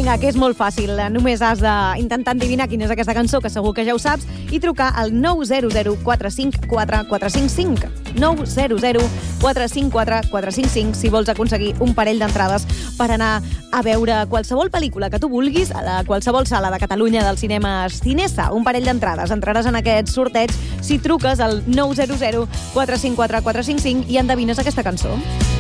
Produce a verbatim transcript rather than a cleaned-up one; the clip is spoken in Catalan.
Vinga, que és molt fàcil. Només has d'intentar endevinar quina és aquesta cançó, que segur que ja ho saps, i trucar al nou zero zero quatre cinc quatre quatre cinc cinc. nou zero zero quatre cinc quatre quatre cinc cinc si vols aconseguir un parell d'entrades per anar a veure qualsevol pel·lícula que tu vulguis a la qualsevol sala de Catalunya dels cinemes Cinesa. Un parell d'entrades. Entraràs en aquest sorteig si truques al nou zero zero quatre cinc quatre quatre cinc cinc i endevines aquesta cançó.